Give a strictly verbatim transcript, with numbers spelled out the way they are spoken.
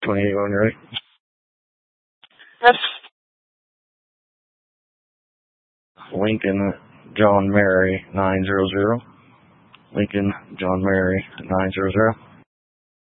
twenty-eight on your right. Yes. Lincoln John Mary nine zero zero. Lincoln John Mary nine zero zero.